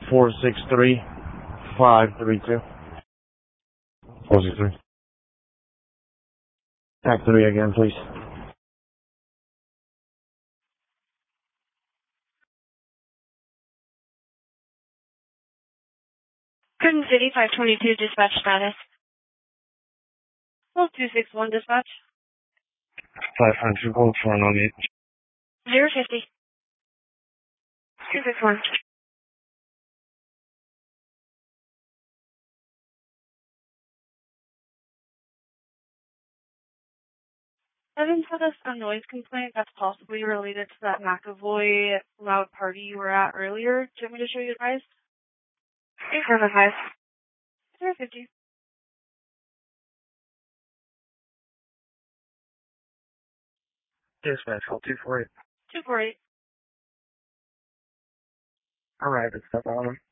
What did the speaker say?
463-532. 463. Act 3 again, please. Curtin City 522 dispatch status. 261 dispatch. 500 code for an on 050. 261. Evan sent us a noise complaint that's possibly related to that McAvoy loud party you were at earlier. Do you want me to show you the price? 875. 050. Dispatch, call 248. 248. Alright, it's up on him.